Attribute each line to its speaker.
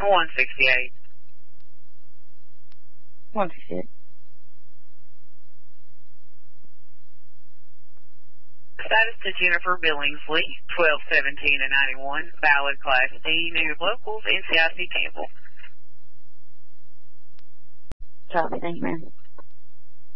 Speaker 1: 168.
Speaker 2: 168.
Speaker 1: Status to Jennifer Billingsley, 1217 and 91, valid Class D, Native Locals, NCIC Campbell.
Speaker 2: Copy, thank you, ma'am.